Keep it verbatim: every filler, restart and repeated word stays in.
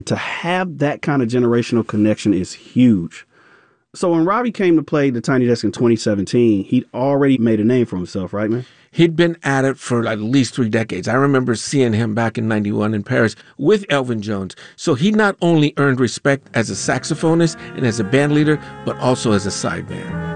To have that kind of generational connection is huge. So when Robbie came to play the Tiny Desk in twenty seventeen, he'd already made a name for himself, right, man? He'd been at it for at least three decades. I remember seeing him back in ninety-one in Paris with Elvin Jones. So he not only earned respect as a saxophonist and as a band leader, but also as a sideman.